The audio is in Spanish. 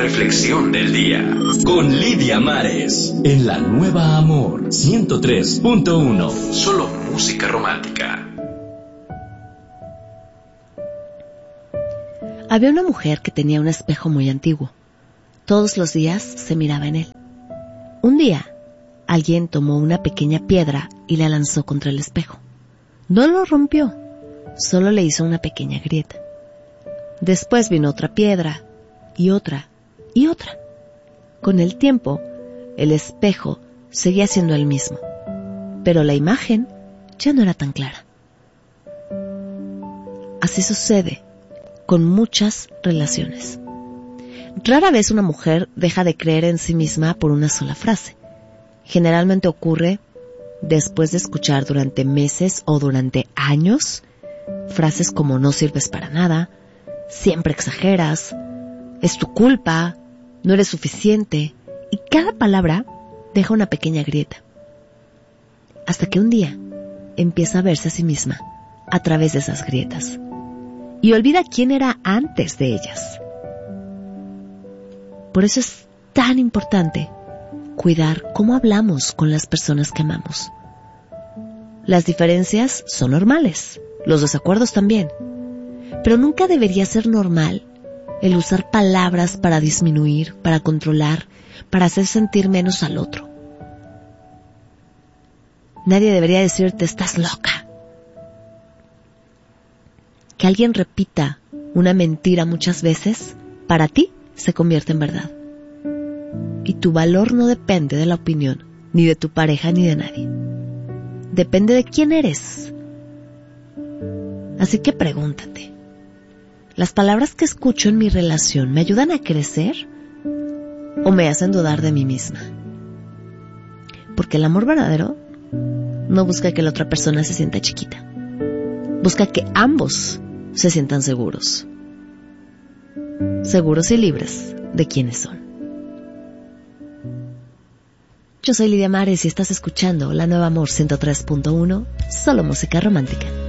reflexión del día. Con Lidia Mares. En la Nueva Amor 103.1. Solo música romántica. Había una mujer que tenía un espejo muy antiguo. Todos los días se miraba en él. Un día, alguien tomó una pequeña piedra y la lanzó contra el espejo. No lo rompió, solo le hizo una pequeña grieta. Después vino otra piedra, y otra, y otra. Con el tiempo, el espejo seguía siendo el mismo, pero la imagen ya no era tan clara. Así sucede con muchas relaciones. Rara vez una mujer deja de creer en sí misma por una sola frase. Generalmente ocurre después de escuchar durante meses o durante años frases como no sirves para nada, siempre exageras, es tu culpa, no eres suficiente, y cada palabra deja una pequeña grieta. Hasta que un día empieza a verse a sí misma a través de esas grietas y olvida quién era antes de ellas. Por eso es tan importante cuidar cómo hablamos con las personas que amamos. Las diferencias son normales, los desacuerdos también, pero nunca debería ser normal el usar palabras para disminuir, para controlar, para hacer sentir menos al otro. Nadie debería decirte estás loca. Que alguien repita una mentira muchas veces, para ti se convierte en verdad. Y tu valor no depende de la opinión, ni de tu pareja, ni de nadie. Depende de quién eres. Así que pregúntate, ¿las palabras que escucho en mi relación me ayudan a crecer o me hacen dudar de mí misma? Porque el amor verdadero no busca que la otra persona se sienta chiquita. Busca que ambos se sientan seguros. Seguros y libres de quiénes son. Yo soy Lidia Mares y estás escuchando La Nueva Amor 103.1, solo música romántica.